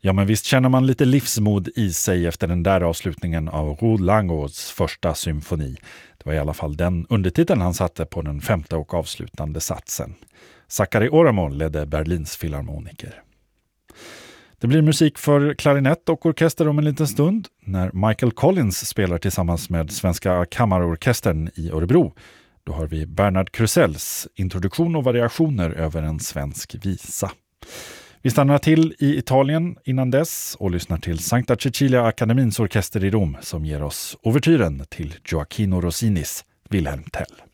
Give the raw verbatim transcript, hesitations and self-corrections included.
Ja, men visst känner man lite livsmod i sig efter den där avslutningen av Ruud Langårds första symfoni. Det var i alla fall den undertiteln han satte på den femte och avslutande satsen. Sakari Oramon ledde Berlins filharmoniker. Det blir musik för klarinett och orkester om en liten stund när Michael Collins spelar tillsammans med Svenska kammarorkestern i Örebro. Då har vi Bernard Krusells introduktion och variationer över en svensk visa. Vi stannar till i Italien innan dess och lyssnar till Sankta Cecilia Akademins orkester i Rom som ger oss ouvertyren till Gioacchino Rossinis Wilhelm Tell.